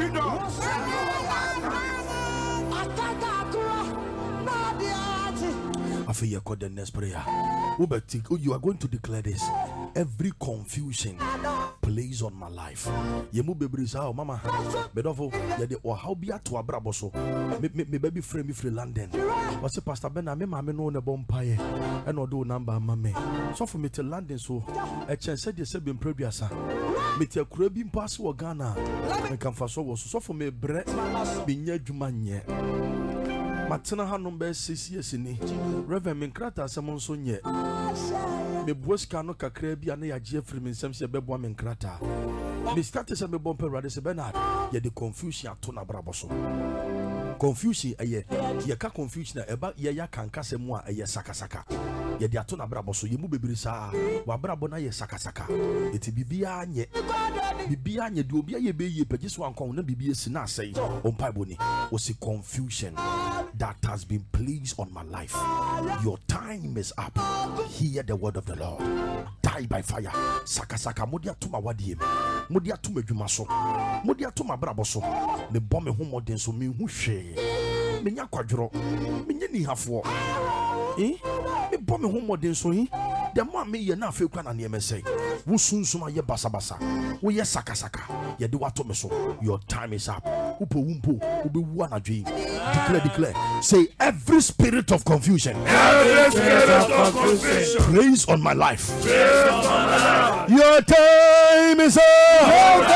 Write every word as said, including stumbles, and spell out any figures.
After you call the next prayer, you are going to declare this. Every confusion plays on my life. Yemu bebrisa, mama. Bedofo, yede or how be at to abraboso. Me baby frame me free London. What's the pastor Ben? I me mama no na bompaye. And do number mame. So for me to London so a chance said you said been previous. Me te kurabim pass wa Ghana. Me can faso was so for me bre binye jumanye. Matena hanom be six years ni Reverend Menkrata samon so nye me boska no kakra bia na ya je free me nsem se bebo Menkrata me start se me bompe rade se Bernard ye the confusion ato na braboso confusion eye ye ka confusion eba ye ya kanka se mu a eye sakasaka ye de ato na braboso ye mu bebiri sa wa brabo na ye sakasaka eti bibia anye bibia anye de obi ye be ye pagye so ankon na bibia si na asai ompa boni o se confusion that has been placed on my life. Your time is up. Hear the word of the Lord. Die by fire. Saka saka modia tuma wadiem. Modia tuma jumaso. Modia tuma braboso. Me bombe homo denso mi hushe. Me nya kwadro. Me nya ni hafo. Eh? Me bombe homo denso yi. The man me ye na fe kwa na nieme say. Wo sunsuma ye basa basa. Wo ye saka saka. Ye de wato me so. Your time is up. Upo umpo. Ube wu na dwe. Declare, declare. Say every spirit of confusion. Every spirit of confusion. Praise on my life. Praise on my life. Your time is up.